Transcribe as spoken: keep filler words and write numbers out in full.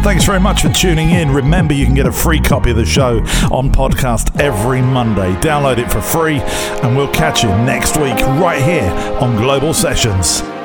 Thanks very much for tuning in. Remember, you can get a free copy of the show on podcast every Monday. Download it for free, and we'll catch you next week right here on Global Sessions.